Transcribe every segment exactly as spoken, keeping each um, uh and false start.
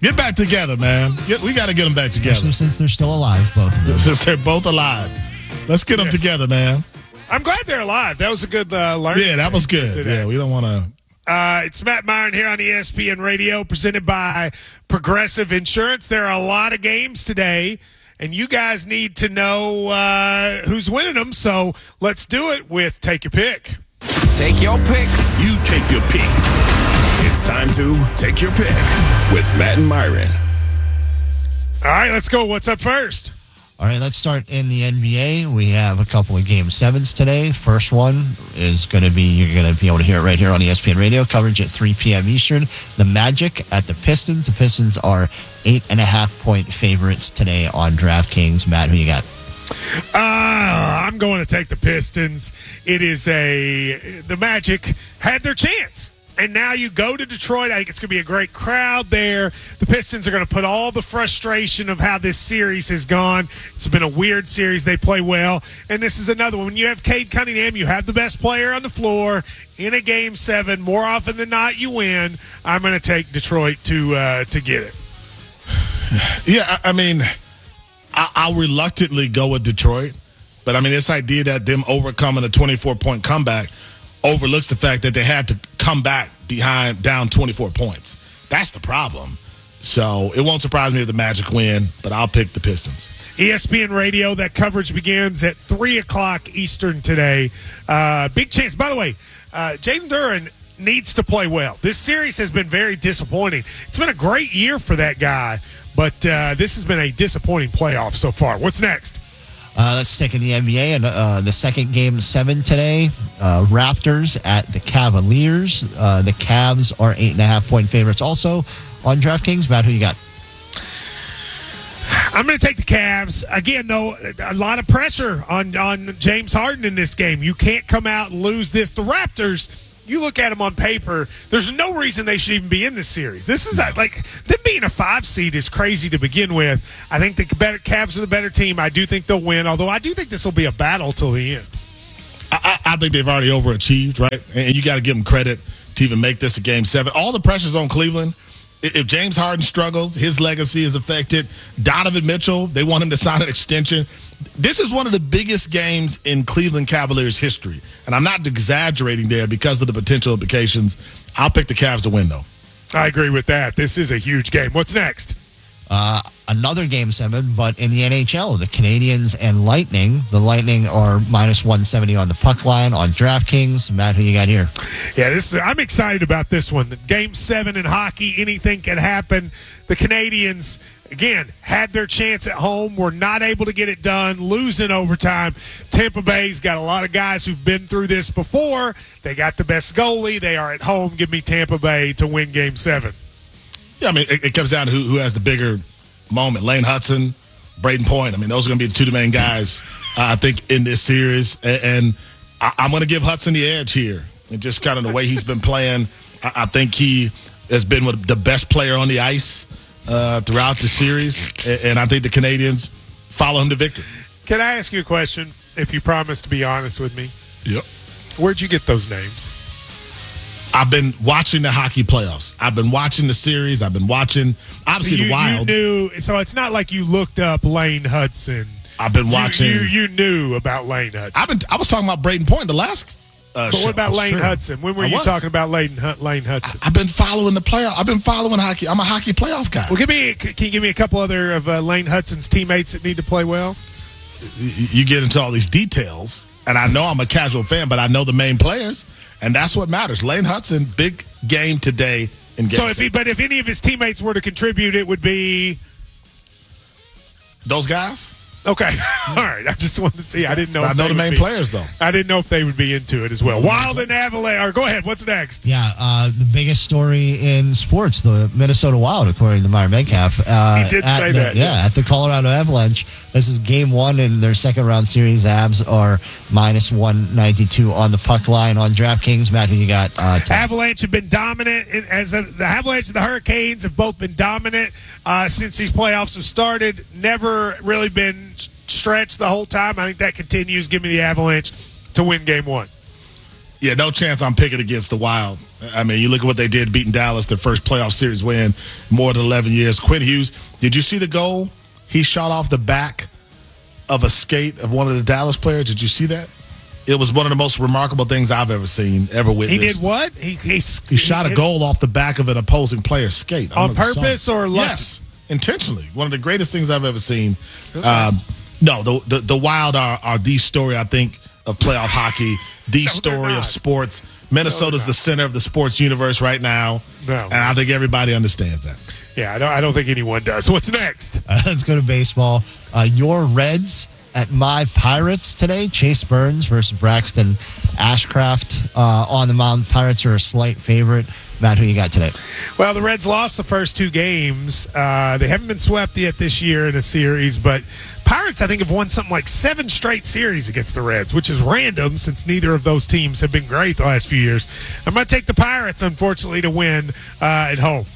Get back together, man. Get, we got to get them back together. Especially since they're still alive, both of them. Since they're both alive. Let's get them Yes. together, man. I'm glad they're alive. That was a good uh, learning. Yeah, that was good. today. Yeah, we don't want to. Uh, it's Matt Myron here on E S P N Radio, presented by Progressive Insurance. There are a lot of games today, and you guys need to know uh, who's winning them. So let's do it with Take Your Pick. Take your pick. You take your pick. It's time to take your pick with Matt and Myron. All right, let's go. What's up first? All right, let's start in the N B A. We have a couple of game sevens today. First one is going to be, you're going to be able to hear it right here on E S P N Radio, coverage at three p.m. Eastern. The Magic at the Pistons. The Pistons are eight and a half point favorites today on DraftKings. Matt, who you got? Uh, I'm going to take the Pistons. It is a, the Magic had their chance. And now you go to Detroit. I think it's going to be a great crowd there. The Pistons are going to put all the frustration of how this series has gone. It's been a weird series. They play well. And this is another one. When you have Cade Cunningham, you have the best player on the floor in a game seven. More often than not, you win. I'm going to take Detroit to uh, to get it. Yeah, I, I mean, I, I'll reluctantly go with Detroit. But, I mean, this idea that them overcoming a twenty-four point comeback overlooks the fact that they had to come back behind down twenty-four points. That's the problem. So it won't surprise me if the Magic win, but I'll pick the Pistons. E S P N Radio, that coverage begins at three o'clock Eastern today. Uh, big chance. By the way, uh, Jalen Duren needs to play well. This series has been very disappointing. It's been a great year for that guy, but uh, this has been a disappointing playoff so far. What's next? Uh, let's stick in the N B A and uh, the second game seven today. Uh, Raptors at the Cavaliers. Uh, the Cavs are eight and a half point favorites also on DraftKings. Matt, who you got? I'm going to take the Cavs. Again, though, a lot of pressure on, on James Harden in this game. You can't come out and lose this. The Raptors, you look at them on paper, there's no reason they should even be in this series. This is a, like them being a five seed is crazy to begin with. I think the better Cavs are the better team. I do think they'll win, although I do think this will be a battle till the end. I, I think they've already overachieved, right? And you got to give them credit to even make this a game seven. All the pressure's on Cleveland. If James Harden struggles, his legacy is affected. Donovan Mitchell, they want him to sign an extension. This is one of the biggest games in Cleveland Cavaliers history. And I'm not exaggerating there because of the potential implications. I'll pick the Cavs to win, though. I agree with that. This is a huge game. What's next? Uh, another game seven, but in the N H L, the Canadiens and Lightning. The Lightning are minus one seventy on the puck line on DraftKings. Matt, who you got here? Yeah, this is, I'm excited about this one. Game seven in hockey, anything can happen. The Canadiens, again, had their chance at home, were not able to get it done, losing overtime. Tampa Bay's got a lot of guys who've been through this before. They got the best goalie. They are at home. Give me Tampa Bay to win game seven. Yeah, I mean, it, it comes down to who, who has the bigger moment. Lane Hudson, Braden Point. I mean, those are going to be the two main guys, uh, I think, in this series. And, and I, I'm going to give Hudson the edge here. And just kind of the way he's been playing, I, I think he has been the best player on the ice uh, throughout the series. And, and I think the Canadiens follow him to victory. Can I ask you a question, if you promise to be honest with me? Yep. Where'd you get those names? I've been watching the hockey playoffs. I've been watching the series. I've been watching, obviously, so you, the Wild. You knew, so it's not like you looked up Lane Hudson. I've been watching. You, you, you knew about Lane Hudson. I've been. I was talking about Braden Point the last uh, But show. what about That's Lane true. Hudson? When were I you was. talking about Lane, Lane Hudson? I've been following the playoff. I've been following hockey. I'm a hockey playoff guy. Well, give me. Can you give me a couple other of uh, Lane Hudson's teammates that need to play well? You get into all these details, and I know I'm a casual fan, but I know the main players, and that's what matters. Lane Hudson, big game today in game So, if he, but if any of his teammates were to contribute, it would be those guys. okay. All right. I just wanted to see. I didn't know. I if know they the would main be- players though. I didn't know if they would be into it as well. Wild and Avalanche. Or go ahead. What's next? Yeah, uh, the biggest story in sports, the Minnesota Wild, according to Myron Metcalf. Uh, He did at say the- that, Yeah, yes. at the Colorado Avalanche. This is game one in their second round series. Avs are minus one ninety-two on the puck line on DraftKings. Matt, who you got? Uh, Tom? Avalanche have been dominant, and as a, the Avalanche and the Hurricanes have both been dominant uh, since these playoffs have started. Never really been stretched the whole time. I think that continues. Give me the Avalanche to win game one. Yeah, no chance I'm picking against the Wild. I mean, you look at what they did beating Dallas, their first playoff series win more than eleven years. Quinn Hughes, did you see the goal? He shot off the back of a skate of one of the Dallas players. Did you see that? It was one of the most remarkable things I've ever seen, ever witnessed. He did what? He he, he shot a goal off the back of an opposing player's skate. On purpose or luck? Yes, intentionally. One of the greatest things I've ever seen. Okay. Um, no, the, the the Wild are, are the story, I think, of playoff hockey, the no, story of sports. Minnesota's no, the center of the sports universe right now, no, and I think everybody understands that. Yeah, I don't, I don't think anyone does. What's next? Uh, let's go to baseball. Uh, your Reds at my Pirates today. Chase Burns versus Braxton Ashcraft uh, on the mound. Pirates are a slight favorite. Matt, who you got today? Well, the Reds lost the first two games. Uh, they haven't been swept yet this year in a series, but Pirates, I think, have won something like seven straight series against the Reds, which is random since neither of those teams have been great the last few years. I'm going to take the Pirates, unfortunately, to win uh, at home.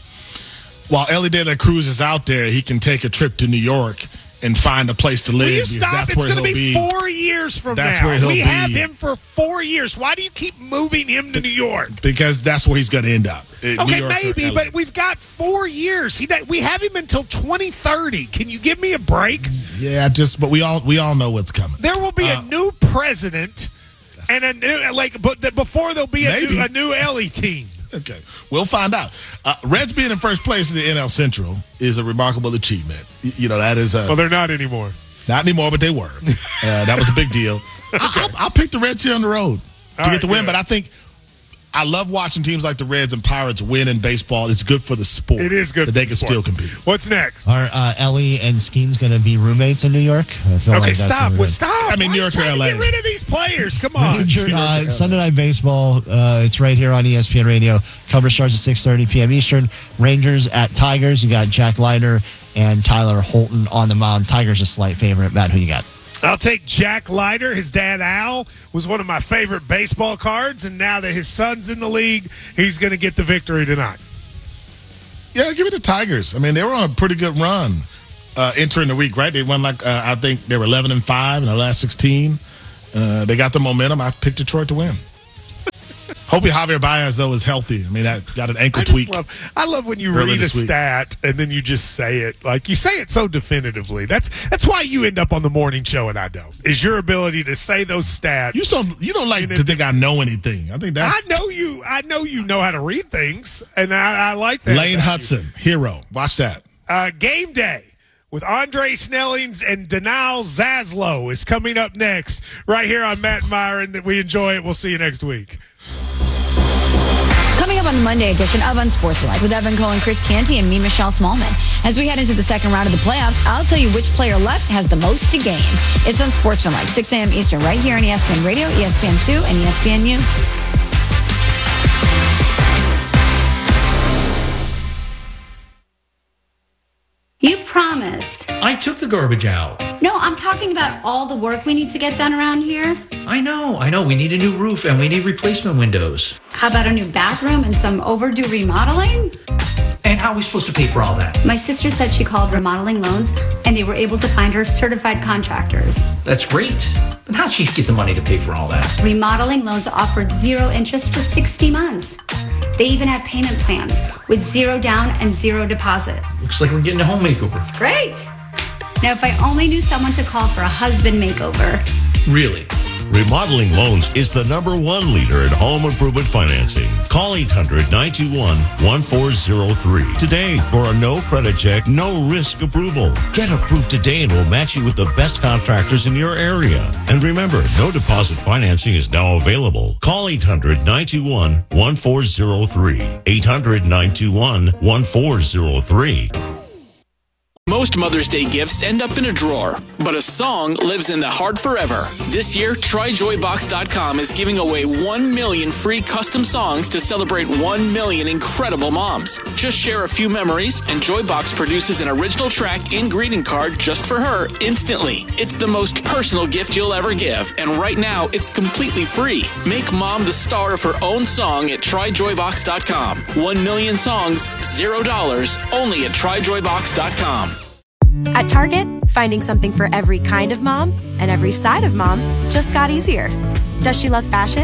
While Ellie De La Cruz is out there, he can take a trip to New York and find a place to live. Will you stop? That's It's going to be, be four years from that's now. Where he'll we be. have him for four years. Why do you keep moving him to New York? Because that's where he's going to end up. Okay, maybe, but we've got four years. He we have him until twenty thirty. Can you give me a break? Yeah, just but we all we all know what's coming. There will be uh, a new president and a new like, but the, before there'll be a new, a new Ellie team. Okay, we'll find out. Uh, Reds being in first place in the N L Central is a remarkable achievement. You, you know, that is a... Well, they're not anymore. Not anymore, but they were. Uh, that was a big deal. okay. I, I'll, I'll pick the Reds here on the road to All get right, the win, good. but I think I love watching teams like the Reds and Pirates win in baseball. It's good for the sport. It is good that for they the can sport. still compete. What's next? Are uh, Ellie and Skeen's going to be roommates in New York? I feel Okay, like that's stop. what Well, stop. I mean, Why New are York you or trying L A? to get rid of these players. Come on. Major, uh, Sunday Night Baseball. Uh, it's right here on E S P N Radio. Coverage starts at six thirty p.m. Eastern. Rangers at Tigers. You got Jack Leiter and Tyler Holton on the mound. Tigers a slight favorite. Matt, who you got? I'll take Jack Leiter. His dad, Al, was one of my favorite baseball cards, and now that his son's in the league, he's going to get the victory tonight. Yeah, give it to Tigers. I mean, they were on a pretty good run uh, entering the week, right? They won like uh, I think they were eleven and five in the last sixteen. Uh, they got the momentum. I picked Detroit to win. Hopefully Javier Baez, though, is healthy. I mean, that got an ankle I just tweak. love, I love when you early read a this week. stat and then you just say it. Like, you say it so definitively. That's that's why you end up on the morning show and I don't. Is your ability to say those stats. You don't you don't like to think I know anything. I think that's I know you. I know you know how to read things, and I, I like that. Lane about you. Hudson, hero. Watch that. Uh, game day with Andre Snellings and Daniil Zaslow is coming up next right here on Matt and Myron. That we enjoy it. We'll see you next week. Coming up on the Monday edition of Unsportsmanlike with Evan Cohen, Chris Canty, and me, Michelle Smallman. As we head into the second round of the playoffs, I'll tell you which player left has the most to gain. It's Unsportsmanlike, six a.m. Eastern, right here on E S P N Radio, E S P N two, and E S P N U. You promised. I took the garbage out. No, I'm talking about all the work we need to get done around here. I know, I know. We need a new roof and we need replacement windows. How about a new bathroom and some overdue remodeling? And how are we supposed to pay for all that? My sister said she called Remodeling Loans and they were able to find her certified contractors. That's great. But how'd she get the money to pay for all that? Remodeling Loans offered zero interest for sixty months. They even have payment plans with zero down and zero deposit. Looks like we're getting a home makeover. Great. Now, if I only knew someone to call for a husband makeover. Really? Remodeling Loans is the number one leader in home improvement financing. Call eight hundred, nine two one, one four zero three today for a no credit check, no risk approval. Get approved today and we'll match you with the best contractors in your area. And remember, no deposit financing is now available. Call eight hundred, nine two one, one four zero three. eight hundred, nine two one, one four zero three. Most Mother's Day gifts end up in a drawer, but a song lives in the heart forever. This year, try joy box dot com is giving away one million free custom songs to celebrate one million incredible moms. Just share a few memories, and Joybox produces an original track and greeting card just for her instantly. It's the most personal gift you'll ever give, and right now, it's completely free. Make mom the star of her own song at try joy box dot com. One million songs, zero dollars, only at try joy box dot com. At Target, finding something for every kind of mom and every side of mom just got easier. Does she love fashion?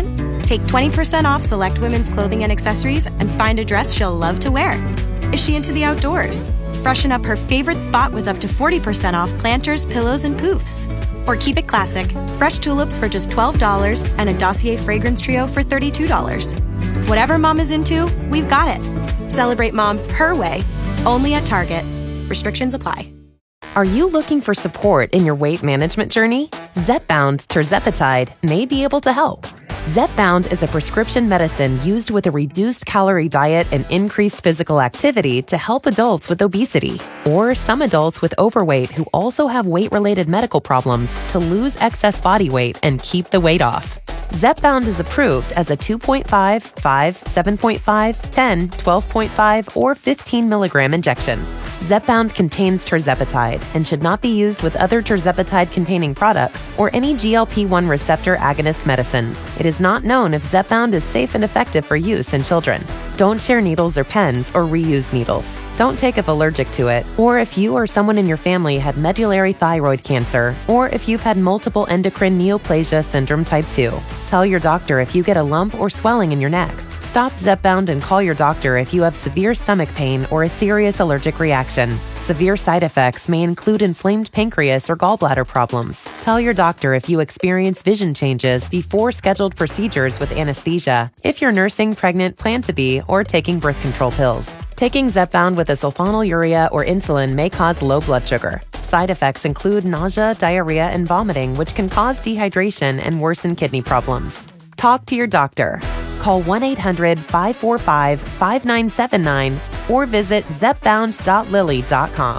Take twenty percent off select women's clothing and accessories and find a dress she'll love to wear. Is she into the outdoors? Freshen up her favorite spot with up to forty percent off planters, pillows, and poofs. Or keep it classic. Fresh tulips for just twelve dollars and a Dossier fragrance trio for thirty-two dollars. Whatever mom is into, we've got it. Celebrate mom her way, only at Target. Restrictions apply. Are you looking for support in your weight management journey? Zepbound tirzepatide may be able to help. Zepbound is a prescription medicine used with a reduced calorie diet and increased physical activity to help adults with obesity or some adults with overweight who also have weight-related medical problems to lose excess body weight and keep the weight off. Zepbound is approved as a two point five, five, seven point five, ten, twelve point five, or fifteen milligram injection. Zepbound contains tirzepatide and should not be used with other tirzepatide-containing products or any G L P one receptor agonist medicines. It is not known if Zepbound is safe and effective for use in children. Don't share needles or pens or reuse needles. Don't take if allergic to it, or if you or someone in your family had medullary thyroid cancer, or if you've had multiple endocrine neoplasia syndrome type two. Tell your doctor if you get a lump or swelling in your neck. Stop Zepbound and call your doctor if you have severe stomach pain or a serious allergic reaction. Severe side effects may include inflamed pancreas or gallbladder problems. Tell your doctor if you experience vision changes before scheduled procedures with anesthesia, if you're nursing, pregnant, plan to be, or taking birth control pills. Taking Zepbound with a sulfonylurea or insulin may cause low blood sugar. Side effects include nausea, diarrhea, and vomiting, which can cause dehydration and worsen kidney problems. Talk to your doctor. Call one eight hundred, five four five, five nine seven nine or visit zepbound dot lilly dot com.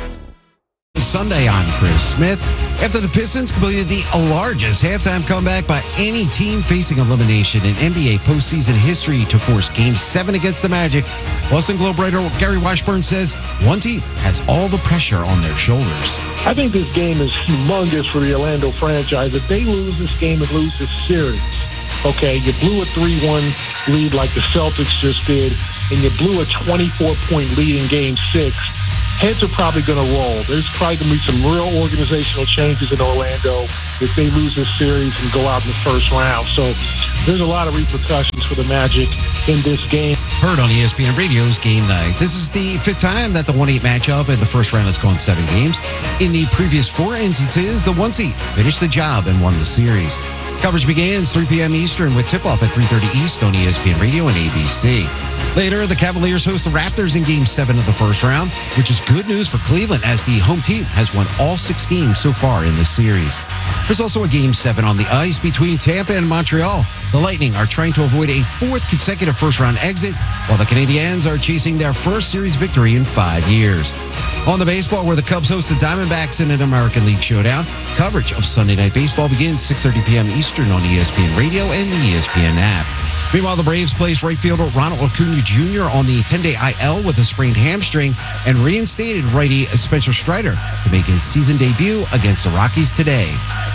Sunday, I'm Chris Smith. After the Pistons completed the largest halftime comeback by any team facing elimination in N B A postseason history to force Game seven against the Magic, Boston Globe writer Gary Washburn says one team has all the pressure on their shoulders. I think this game is humongous for the Orlando franchise. If they lose this game and lose this series, okay, you blew a three one lead like the Celtics just did, and you blew a twenty-four point lead in Game six. Heads are probably going to roll. There's probably going to be some real organizational changes in Orlando if they lose this series and go out in the first round. So there's a lot of repercussions for the Magic in this game. Heard on E S P N Radio's Game Night. This is the fifth time that the one eight matchup in the first round has gone seven games. In the previous four instances, the one seed finished the job and won the series. Coverage begins three p.m. Eastern with tip-off at three thirty East on E S P N Radio and A B C. Later, the Cavaliers host the Raptors in Game seven of the first round, which is good news for Cleveland as the home team has won all six games so far in this series. There's also a Game seven on the ice between Tampa and Montreal. The Lightning are trying to avoid a fourth consecutive first-round exit, while the Canadiens are chasing their first series victory in five years. On the baseball, where the Cubs host the Diamondbacks in an American League showdown, coverage of Sunday Night Baseball begins six thirty p.m. Eastern on E S P N Radio and the E S P N app. Meanwhile, the Braves placed right fielder Ronald Acuna Junior on the ten-day I L with a sprained hamstring and reinstated righty Spencer Strider to make his season debut against the Rockies today.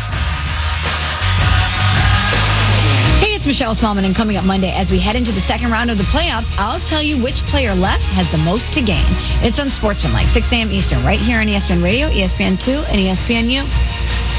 Hey, it's Michelle Smallman, and coming up Monday as we head into the second round of the playoffs, I'll tell you which player left has the most to gain. It's on Sportsman, like six a.m. Eastern, right here on E S P N Radio, E S P N two, and E S P N U.